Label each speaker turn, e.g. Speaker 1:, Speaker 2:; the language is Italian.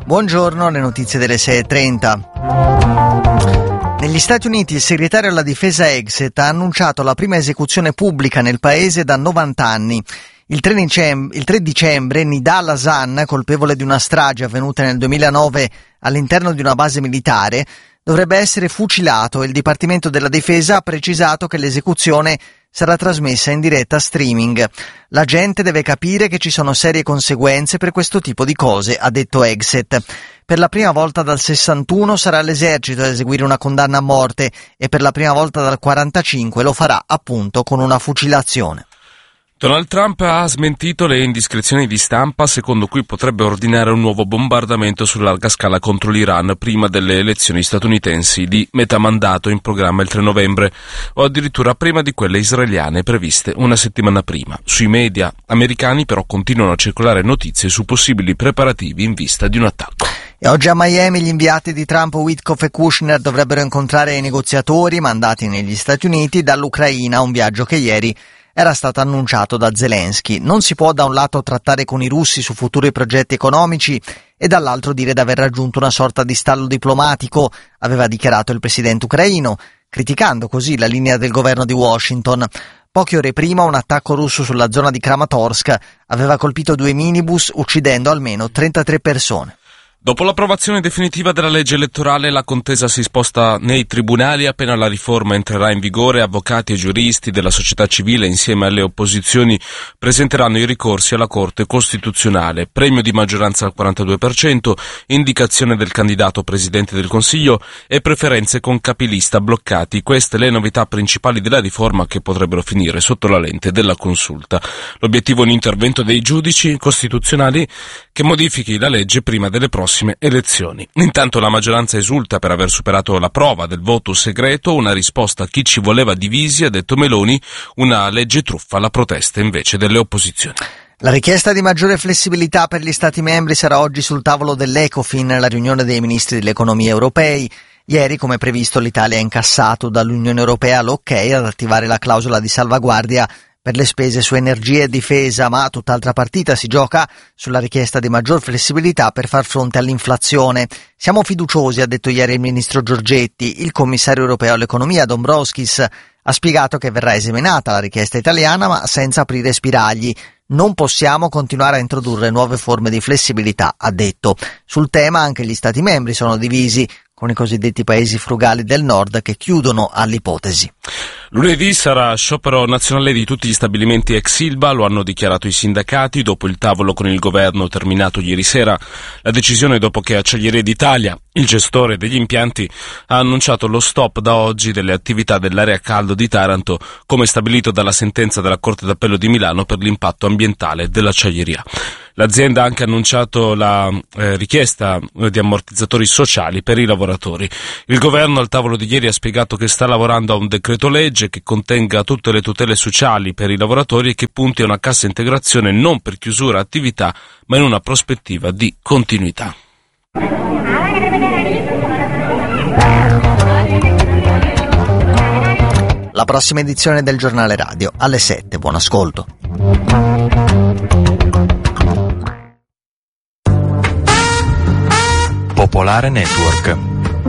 Speaker 1: Buongiorno, le notizie delle 6:30. Negli Stati Uniti il segretario alla difesa Hegseth ha annunciato la prima esecuzione pubblica nel paese da 90 anni. Il 3 dicembre Nidal Hasan, colpevole di una strage avvenuta nel 2009 all'interno di una base militare, dovrebbe essere fucilato e il Dipartimento della Difesa ha precisato che l'esecuzione sarà trasmessa in diretta streaming. La gente deve capire che ci sono serie conseguenze per questo tipo di cose, ha detto Hegseth. Per la prima volta dal 61 sarà l'esercito ad eseguire una condanna a morte e per la prima volta dal 45 lo farà appunto con una fucilazione.
Speaker 2: Donald Trump ha smentito le indiscrezioni di stampa secondo cui potrebbe ordinare un nuovo bombardamento su larga scala contro l'Iran prima delle elezioni statunitensi di metà mandato in programma il 3 novembre o addirittura prima di quelle israeliane previste una settimana prima. Sui media americani però continuano a circolare notizie su possibili preparativi in vista di un attacco.
Speaker 1: E oggi a Miami gli inviati di Trump, Witkoff e Kushner, dovrebbero incontrare i negoziatori mandati negli Stati Uniti dall'Ucraina, un viaggio che ieri era stato annunciato da Zelensky. Non si può da un lato trattare con i russi su futuri progetti economici e dall'altro dire di aver raggiunto una sorta di stallo diplomatico, aveva dichiarato il presidente ucraino, criticando così la linea del governo di Washington. Poche ore prima un attacco russo sulla zona di Kramatorsk aveva colpito 2 minibus, uccidendo almeno 33 persone.
Speaker 2: Dopo l'approvazione definitiva della legge elettorale, la contesa si sposta nei tribunali. Appena la riforma entrerà in vigore, avvocati e giuristi della società civile insieme alle opposizioni presenteranno i ricorsi alla Corte Costituzionale. Premio di maggioranza al 42%, indicazione del candidato Presidente del Consiglio e preferenze con capilista bloccati. Queste le novità principali della riforma che potrebbero finire sotto la lente della consulta. L'obiettivo è un intervento dei giudici costituzionali che modifichi la legge prima delle prossime elezioni. Intanto la maggioranza esulta per aver superato la prova del voto segreto, una risposta a chi ci voleva divisi, ha detto Meloni, una legge truffa, la protesta invece delle opposizioni.
Speaker 1: La richiesta di maggiore flessibilità per gli Stati membri sarà oggi sul tavolo dell'Ecofin, la riunione dei ministri dell'economia europei. Ieri, come previsto, l'Italia ha incassato dall'Unione Europea l'ok ad attivare la clausola di salvaguardia per le spese su energia e difesa, ma tutt'altra partita si gioca sulla richiesta di maggior flessibilità per far fronte all'inflazione. Siamo fiduciosi, ha detto ieri il ministro Giorgetti. Il commissario europeo all'economia Dombrovskis ha spiegato che verrà esaminata la richiesta italiana, ma senza aprire spiragli. Non possiamo continuare a introdurre nuove forme di flessibilità, ha detto. Sul tema anche gli Stati membri sono divisi, con i cosiddetti paesi frugali del nord che chiudono all'ipotesi.
Speaker 2: Lunedì sarà sciopero nazionale di tutti gli stabilimenti ex Ilva, lo hanno dichiarato i sindacati dopo il tavolo con il governo terminato ieri sera. La decisione dopo che Acciaierie d'Italia, il gestore degli impianti, ha annunciato lo stop da oggi delle attività dell'area caldo di Taranto, come stabilito dalla sentenza della Corte d'Appello di Milano per l'impatto ambientale dell'acciaieria. L'azienda ha anche annunciato la richiesta di ammortizzatori sociali per i lavoratori. Il governo al tavolo di ieri ha spiegato che sta lavorando a un decreto legge che contenga tutte le tutele sociali per i lavoratori e che punti a una cassa integrazione non per chiusura attività ma in una prospettiva di continuità.
Speaker 1: La prossima edizione del Giornale Radio alle 7. Buon ascolto.
Speaker 3: Popolare Network.